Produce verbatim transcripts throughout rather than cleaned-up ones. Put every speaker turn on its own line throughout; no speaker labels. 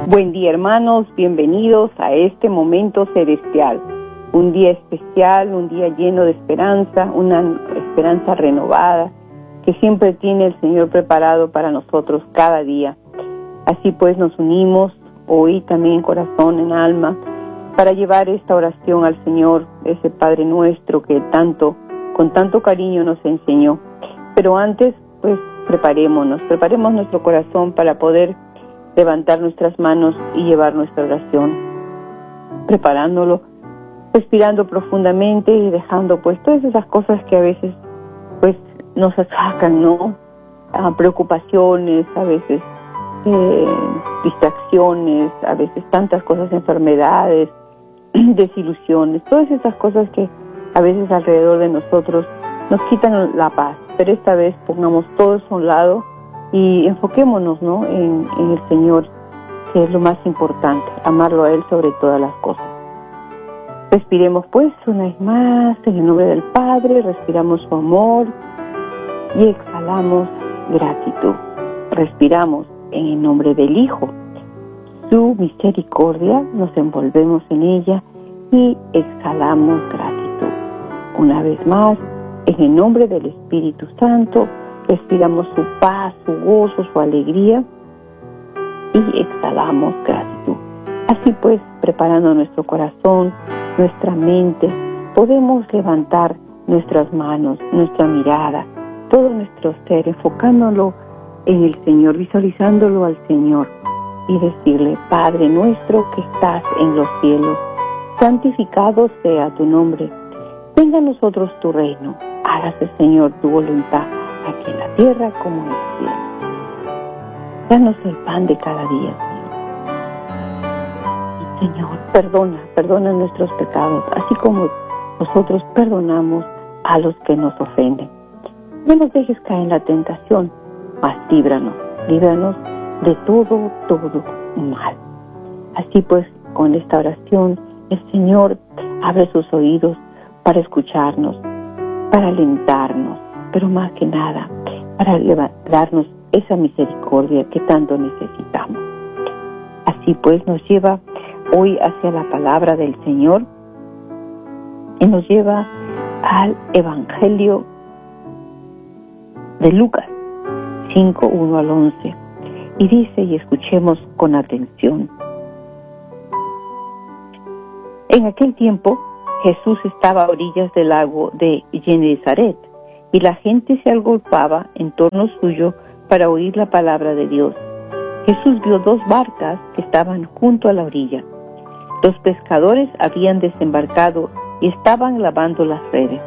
Buen día, hermanos, bienvenidos a este momento celestial. Un día especial, un día lleno de esperanza, una esperanza renovada que siempre tiene el Señor preparado para nosotros cada día. Así pues nos unimos hoy también en corazón, en alma, para llevar esta oración al Señor, ese Padre nuestro que tanto, con tanto cariño nos enseñó. Pero antes, pues preparémonos, preparemos nuestro corazón para poder levantar nuestras manos y llevar nuestra oración, preparándolo, respirando profundamente y dejando pues todas esas cosas que a veces pues nos sacan, ¿no? A preocupaciones, a veces eh, distracciones, a veces tantas cosas, enfermedades, desilusiones, todas esas cosas que a veces alrededor de nosotros nos quitan la paz. Pero esta vez pongamos todo eso a un lado y enfoquémonos, ¿no? en, en el Señor, que es lo más importante, amarlo a Él sobre todas las cosas. Respiremos pues una vez más en el nombre del Padre, respiramos su amor y exhalamos gratitud. Respiramos en el nombre del Hijo, su misericordia, nos envolvemos en ella y exhalamos gratitud. Una vez más, en el nombre del Espíritu Santo, respiramos su paz, su gozo, su alegría y exhalamos gratitud. Así pues, preparando nuestro corazón, nuestra mente, podemos levantar nuestras manos, nuestra mirada, todo nuestro ser, enfocándolo en el Señor, visualizándolo al Señor y decirle: Padre nuestro que estás en los cielos, santificado sea tu nombre. Venga a nosotros tu reino, hágase, Señor, tu voluntad, aquí en la tierra como en el cielo. Danos el pan de cada día, Señor. Y, Señor, perdona, perdona nuestros pecados, así como nosotros perdonamos a los que nos ofenden. No nos dejes caer en la tentación, mas líbranos, líbranos de todo, todo mal. Así pues, con esta oración, el Señor abre sus oídos para escucharnos, para alentarnos, pero más que nada, para darnos esa misericordia que tanto necesitamos. Así pues, nos lleva hoy hacia la palabra del Señor y nos lleva al Evangelio de Lucas cinco, uno al once. Y dice, y escuchemos con atención: En aquel tiempo, Jesús estaba a orillas del lago de Genezaret, y la gente se agolpaba en torno suyo para oír la palabra de Dios. Jesús vio dos barcas que estaban junto a la orilla. Los pescadores habían desembarcado y estaban lavando las redes.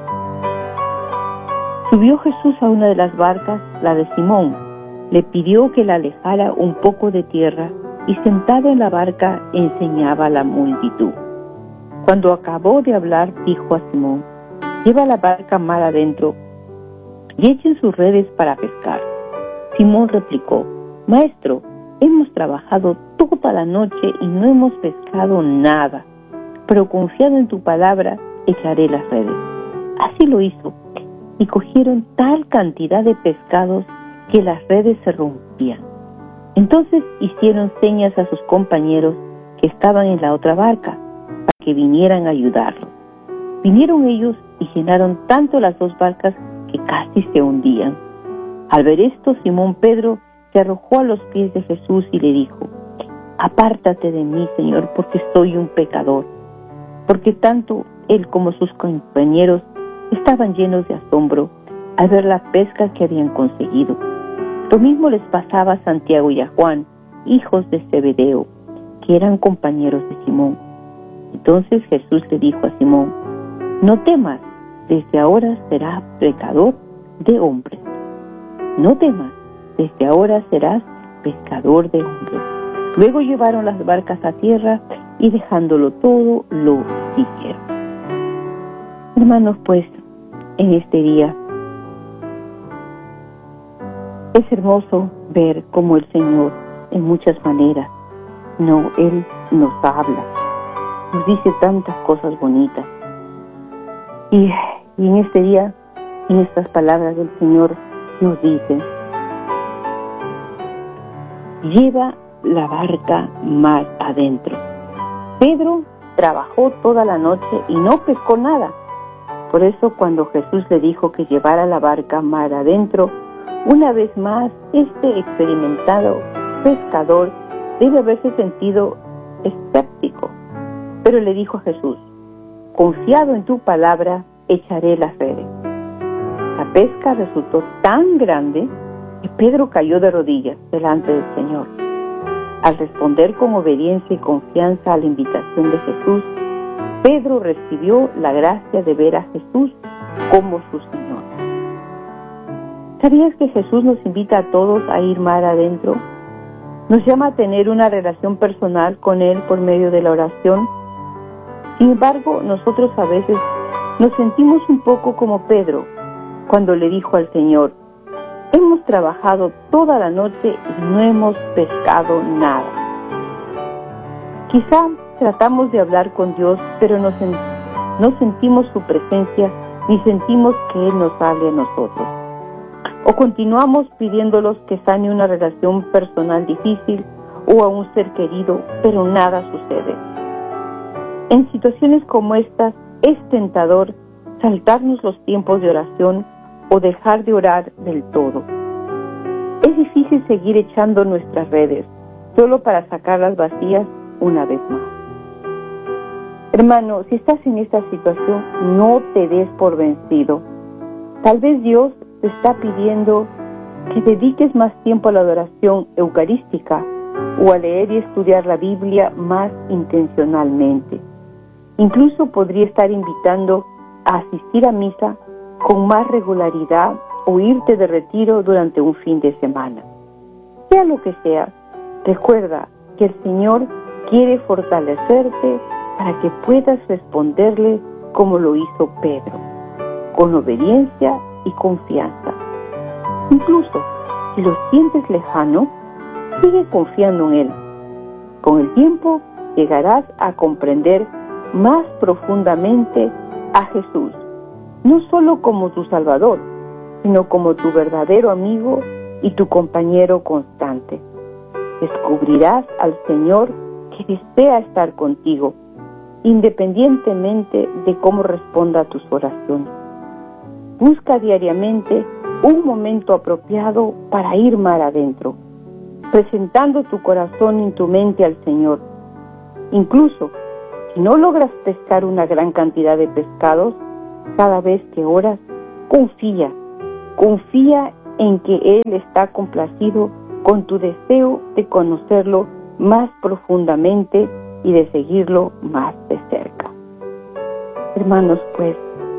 Subió Jesús a una de las barcas, la de Simón. Le pidió que la alejara un poco de tierra y sentado en la barca enseñaba a la multitud. Cuando acabó de hablar, dijo a Simón: lleva la barca mar adentro y echen sus redes para pescar. Simón replicó: Maestro, hemos trabajado toda la noche y no hemos pescado nada, pero confiado en tu palabra, echaré las redes. Así lo hizo, y cogieron tal cantidad de pescados que las redes se rompían. Entonces hicieron señas a sus compañeros que estaban en la otra barca, para que vinieran a ayudarlos. Vinieron ellos y llenaron tanto las dos barcas que casi se hundían. Al ver esto, Simón Pedro se arrojó a los pies de Jesús y le dijo: Apártate de mí, Señor, porque soy un pecador. Porque tanto él como sus compañeros estaban llenos de asombro al ver la pesca que habían conseguido. Lo mismo les pasaba a Santiago y a Juan, hijos de Zebedeo, que eran compañeros de Simón. Entonces Jesús le dijo a Simón: No temas, desde ahora serás pescador de hombres. No temas, desde ahora serás pescador de hombres. Luego llevaron las barcas a tierra y dejándolo todo, lo siguieron. Hermanos, pues, en este día es hermoso ver cómo el Señor, en muchas maneras, no, Él nos habla, nos dice tantas cosas bonitas. Y, y en este día, en estas palabras del Señor, nos dice: lleva la barca mar adentro. Pedro trabajó toda la noche y no pescó nada. Por eso cuando Jesús le dijo que llevara la barca mar adentro, una vez más este experimentado pescador debe haberse sentido escéptico. Pero le dijo a Jesús: confiado en tu palabra, echaré las redes. La pesca resultó tan grande que Pedro cayó de rodillas delante del Señor. Al responder con obediencia y confianza a la invitación de Jesús, Pedro recibió la gracia de ver a Jesús como su Señor. ¿Sabías que Jesús nos invita a todos a ir mar adentro? Nos llama a tener una relación personal con Él por medio de la oración. Sin embargo, nosotros a veces nos sentimos un poco como Pedro cuando le dijo al Señor: hemos trabajado toda la noche y no hemos pescado nada. Quizá tratamos de hablar con Dios, pero no, sen- no sentimos su presencia ni sentimos que Él nos hable a nosotros. O continuamos pidiéndolos que sane una relación personal difícil o a un ser querido, pero nada sucede. En situaciones como estas, es tentador saltarnos los tiempos de oración o dejar de orar del todo. Es difícil seguir echando nuestras redes, solo para sacarlas vacías una vez más. Hermano, si estás en esta situación, no te des por vencido. Tal vez Dios te está pidiendo que dediques más tiempo a la adoración eucarística o a leer y estudiar la Biblia más intencionalmente. Incluso podría estar invitando a asistir a misa con más regularidad o irte de retiro durante un fin de semana. Sea lo que sea, recuerda que el Señor quiere fortalecerte para que puedas responderle como lo hizo Pedro, con obediencia y confianza. Incluso si lo sientes lejano, sigue confiando en Él. Con el tiempo llegarás a comprender más profundamente a Jesús, no solo como tu Salvador, sino como tu verdadero amigo y tu compañero constante. Descubrirás al Señor que desea estar contigo, independientemente de cómo responda a tus oraciones. Busca diariamente un momento apropiado para ir mar adentro, presentando tu corazón y tu mente al Señor. Incluso si no logras pescar una gran cantidad de pescados, cada vez que oras, confía, confía en que Él está complacido con tu deseo de conocerlo más profundamente y de seguirlo más de cerca. Hermanos, pues,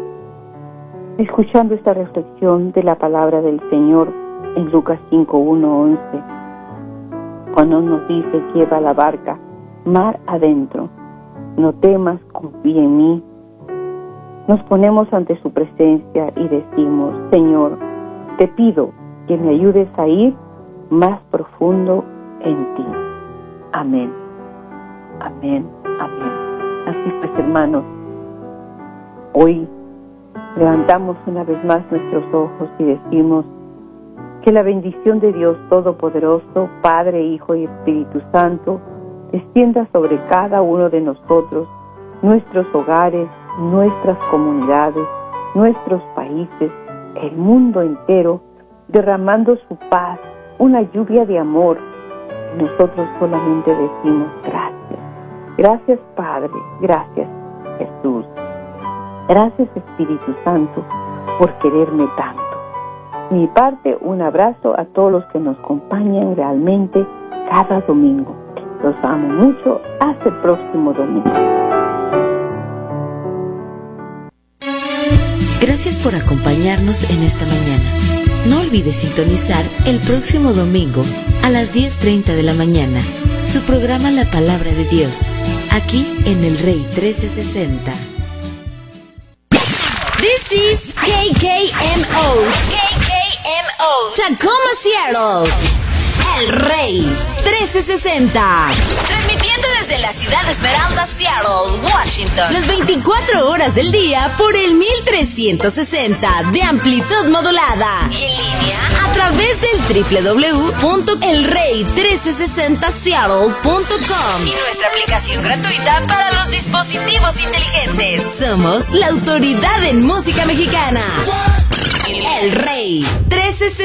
escuchando esta reflexión de la palabra del Señor en Lucas cinco, uno, once, cuando nos dice: lleva la barca mar adentro, no temas, confía en mí, nos ponemos ante su presencia y decimos: Señor, te pido que me ayudes a ir más profundo en ti. Amén, amén, amén. Así pues, hermanos, hoy levantamos una vez más nuestros ojos y decimos: que la bendición de Dios Todopoderoso, Padre, Hijo y Espíritu Santo, descienda sobre cada uno de nosotros, nuestros hogares, nuestras comunidades, nuestros países, el mundo entero, derramando su paz, una lluvia de amor. Nosotros solamente decimos gracias. Gracias, Padre. Gracias, Jesús. Gracias, Espíritu Santo, por quererme tanto. De mi parte, un abrazo a todos los que nos acompañan realmente cada domingo. Los amo mucho. Hasta el próximo domingo.
Gracias por acompañarnos en esta mañana. No olvides sintonizar el próximo domingo a las diez treinta de la mañana su programa La Palabra de Dios, aquí en El Rey trece sesenta.
This is K K M O. K K M O. Tacoma, Seattle. El Rey trece sesenta. Transmitiendo desde la ciudad de Esmeralda, Seattle, Washington. Las veinticuatro horas del día por el mil trescientos sesenta de amplitud modulada. Y en línea a través del doble u doble u doble u punto el rey trece sesenta seattle punto com y nuestra aplicación gratuita para los dispositivos inteligentes. Somos la autoridad en música mexicana. El Rey trece sesenta.